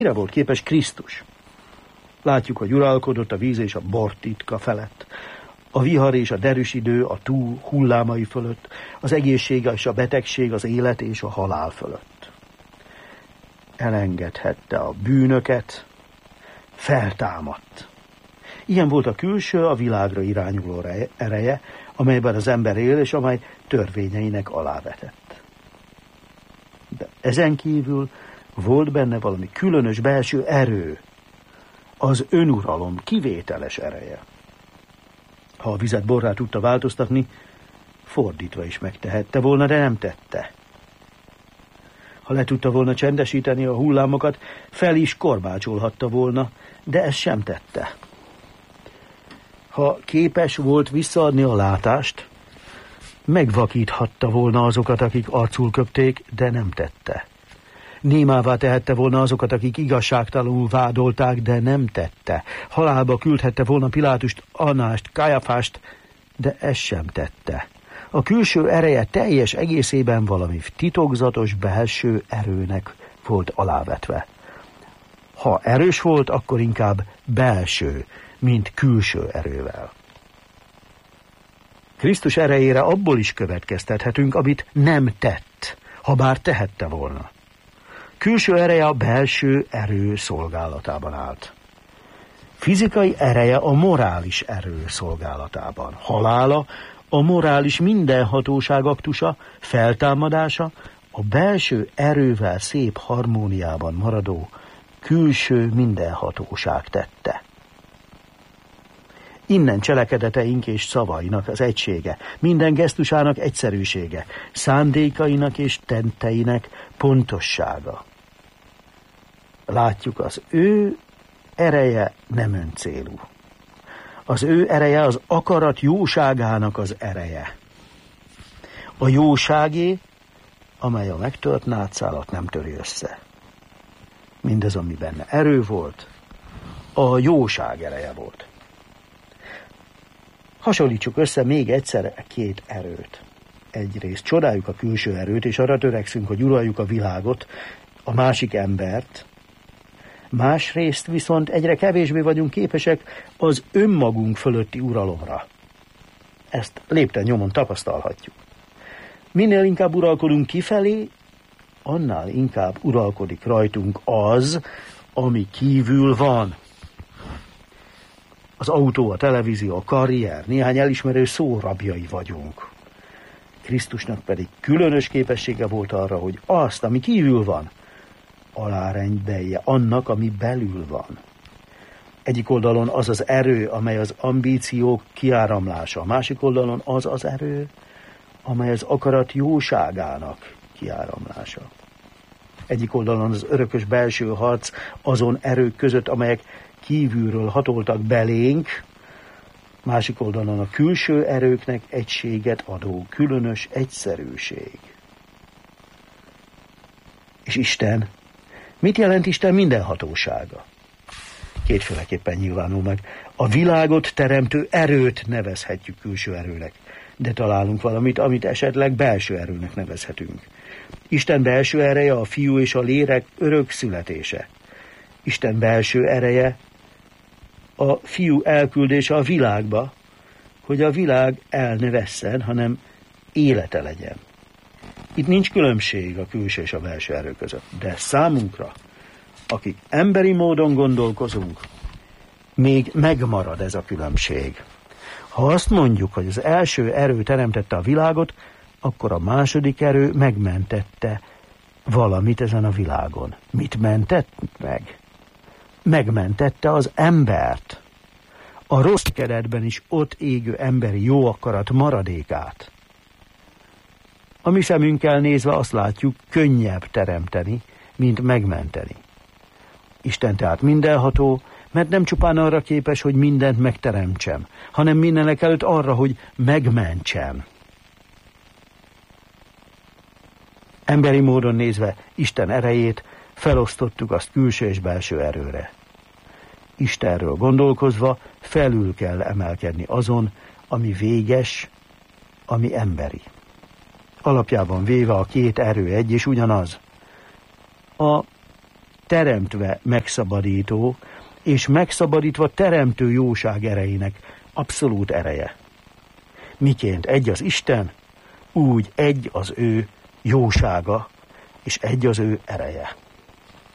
Mire volt képes Krisztus? Látjuk, hogy uralkodott a víz és a bor titka felett, a vihar és a derűs idő a túl hullámai fölött, az egészség és a betegség, az élet és a halál fölött. Elengedhette a bűnöket, feltámadt. Ilyen volt a külső, a világra irányuló ereje, amelyben az ember él, és amely törvényeinek alávetett. De ezen kívül volt benne valami különös belső erő, az önuralom kivételes ereje. Ha a vizet borrá tudta változtatni, fordítva is megtehette volna, de nem tette. Ha le tudta volna csendesíteni a hullámokat, fel is korbácsolhatta volna, de ezt sem tette. Ha képes volt visszaadni a látást, megvakíthatta volna azokat, akik arcul köpték, de nem tette. Némává tehette volna azokat, akik igazságtalanul vádolták, de nem tette. Halálba küldhette volna Pilátust, Annást, Kajafást, de ezt sem tette. A külső ereje teljes egészében valami titokzatos belső erőnek volt alávetve. Ha erős volt, akkor inkább belső, mint külső erővel. Krisztus erejére abból is következtethetünk, amit nem tett, ha bár tehette volna. Külső ereje a belső erő szolgálatában állt. Fizikai ereje a morális erő szolgálatában. Halála a morális mindenhatóság aktusa, feltámadása, a belső erővel szép harmóniában maradó külső mindenhatóság tette. Innen cselekedeteink és szavainak az egysége, minden gesztusának egyszerűsége, szándékainak és tetteinek pontossága. Látjuk, az ő ereje nem öncélú. Az ő ereje az akarat jóságának az ereje. A jóságé, amely a megtört nátszálat nem töri össze. Mindez, ami benne erő volt, a jóság ereje volt. Hasonlítsuk össze még egyszer két erőt. Egyrészt csodáljuk a külső erőt, és arra törekszünk, hogy uraljuk a világot, a másik embert. Másrészt viszont egyre kevésbé vagyunk képesek az önmagunk fölötti uralomra. Ezt lépten nyomon tapasztalhatjuk. Minél inkább uralkodunk kifelé, annál inkább uralkodik rajtunk az, ami kívül van. Az autó, a televízió, a karrier, néhány elismerő szó rabjai vagyunk. Krisztusnak pedig különös képessége volt arra, hogy azt, ami kívül van, alárendelje annak, ami belül van. Egyik oldalon az az erő, amely az ambíciók kiáramlása, a másik oldalon az az erő, amely az akarat jóságának kiáramlása. Egyik oldalon az örökös belső harc azon erők között, amelyek kívülről hatoltak belénk, másik oldalon a külső erőknek egységet adó különös egyszerűség. És Isten, mit jelent Isten mindenhatósága? Kétféleképpen nyilvánul meg. A világot teremtő erőt nevezhetjük külső erőnek, de találunk valamit, amit esetleg belső erőnek nevezhetünk. Isten belső ereje a Fiú és a Lélek örök születése. Isten belső ereje a Fiú elküldése a világba, hogy a világ el ne vesszen, hanem élete legyen. Itt nincs különbség a külső és a belső erő között, de számunkra, akik emberi módon gondolkozunk, még megmarad ez a különbség. Ha azt mondjuk, hogy az első erő teremtette a világot, akkor a második erő megmentette valamit ezen a világon. Mit mentett meg? Megmentette az embert. A rossz keretben is ott égő emberi jó akarat maradékát. A mi szemünkkel nézve azt látjuk, könnyebb teremteni, mint megmenteni. Isten tehát mindenható, mert nem csupán arra képes, hogy mindent megteremtsem, hanem mindenek előtt arra, hogy megmentsem. Emberi módon nézve Isten erejét felosztottuk azt külső és belső erőre. Istenről gondolkozva felül kell emelkedni azon, ami véges, ami emberi. Alapjában véve a két erő egy és ugyanaz. A teremtve megszabadító, és megszabadítva teremtő jóság erejének abszolút ereje. Miként egy az Isten, úgy egy az ő jósága, és egy az ő ereje.